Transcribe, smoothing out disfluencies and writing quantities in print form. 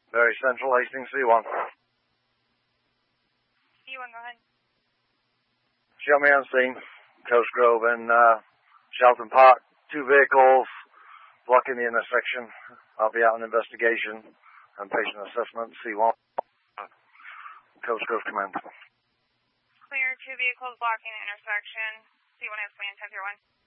Very Central, Hastings, C1. C1, go ahead. Show me on scene. Coast Grove and Shelton Park. 2 vehicles blocking the intersection. I'll be out on investigation and patient assessment, C1. Coast Grove Command. Clear, 2 vehicles blocking the intersection. C1 has command 10-1.